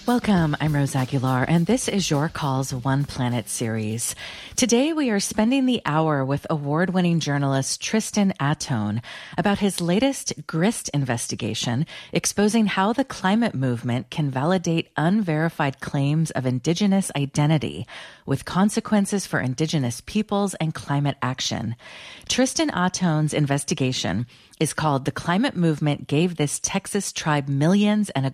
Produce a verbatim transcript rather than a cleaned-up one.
Welcome, I'm Rose Aguilar, and this is Your Calls One Planet series. Today we are spending the hour with award-winning journalist Tristan Atone about his latest GRIST investigation, exposing how the climate movement can validate unverified claims of Indigenous identity, with consequences for Indigenous peoples and climate action. Tristan Atone's investigation is called "The Climate Movement Gave This Texas Tribe Millions and a